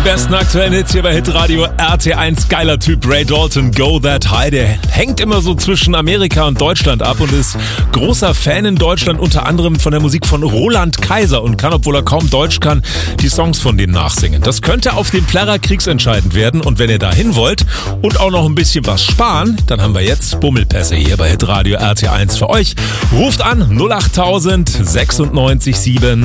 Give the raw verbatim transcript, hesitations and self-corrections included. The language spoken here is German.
besten aktuellen Hits hier bei Hitradio R T eins. Geiler Typ, Ray Dalton, Go That High. Der hängt immer so zwischen Amerika und Deutschland ab und ist großer Fan in Deutschland, unter anderem von der Musik von Roland Kaiser, und kann, obwohl er kaum Deutsch kann, die Songs von denen nachsingen. Das könnte auf dem Plärrer kriegsentscheidend werden, und wenn ihr da hin wollt und auch noch ein bisschen was sparen, dann haben wir jetzt Bummelpässe hier bei Hitradio R T eins für euch. Ruft an null acht tausend sechsundneunzig sieben.